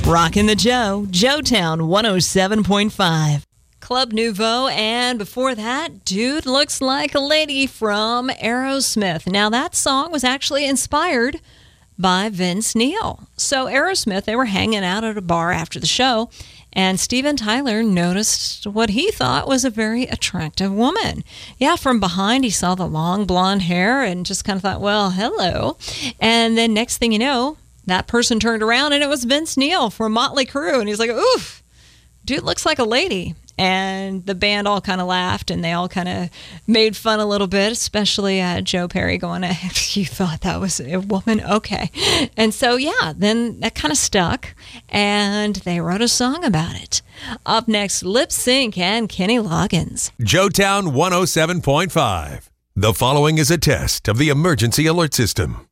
Rockin' the Joe, Joetown 107.5. Club Nouveau, and before that, Dude Looks Like a Lady from Aerosmith. Now, that song was actually inspired by Vince Neil. So Aerosmith, they were hanging out at a bar after the show, and Steven Tyler noticed what he thought was a very attractive woman. Yeah, from behind, he saw the long blonde hair and just kind of thought, well, hello. And then next thing you know, that person turned around, and it was Vince Neil from Motley Crue. And he's like, oof, dude looks like a lady. And the band all kind of laughed, and they all kind of made fun a little bit, especially Joe Perry going, you thought that was a woman? Okay. And so, yeah, then that kind of stuck, and they wrote a song about it. Up next, Lip Sync and Kenny Loggins. Joetown 107.5. The following is a test of the emergency alert system.